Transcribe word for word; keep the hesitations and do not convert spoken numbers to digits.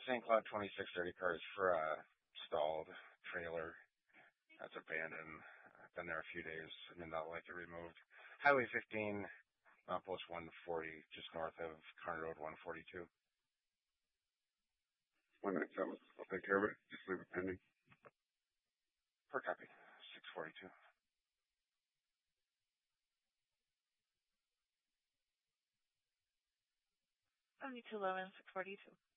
Saint Cloud twenty-six thirty cars for a stalled trailer that's abandoned. I've been there a few days and did not like it removed. Highway fifteen, Mount Post one forty, just north of Kearney Road one forty-two. One minute, fellas. I'll take care of it. Just leave it pending. Per copy, six forty-two. seventy-two eleven, six forty-two.